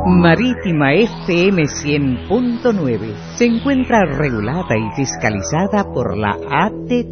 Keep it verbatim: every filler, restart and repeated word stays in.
Marítima F M cien punto nueve se encuentra regulada y fiscalizada por la A T